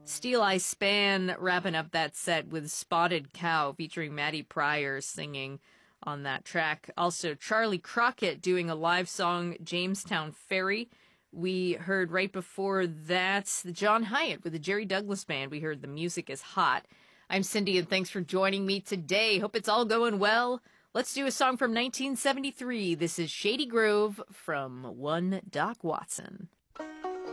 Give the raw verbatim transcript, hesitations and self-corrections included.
Steel Eye Span wrapping up that set with Spotted Cow featuring Maddie Pryor singing on that track. Also, Charlie Crockett doing a live song, Jamestown Ferry. We heard right before that the John Hyatt with the Jerry Douglas Band. We heard The Music is Hot. I'm Cindy, and thanks for joining me today. Hope it's all going well. Let's do a song from nineteen seventy-three. This is Shady Grove from one Doc Watson.